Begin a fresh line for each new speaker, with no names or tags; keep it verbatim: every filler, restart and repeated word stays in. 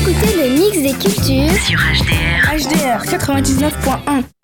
écoutez le mix des cultures
sur H D R.
H D R quatre-vingt-dix-neuf point un.